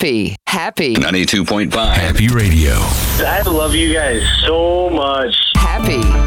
Happy 92.5 Happy Radio. I love you guys so much. Happy